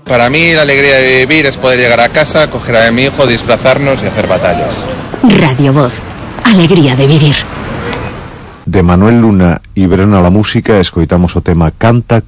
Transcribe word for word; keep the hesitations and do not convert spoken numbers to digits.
Para mí la alegría de vivir es poder llegar a casa, coger a mi hijo, disfrazarnos y hacer batallas. Radio Voz, alegría de vivir. De Manuel Luna e Brena la música, escoitamos o tema Canta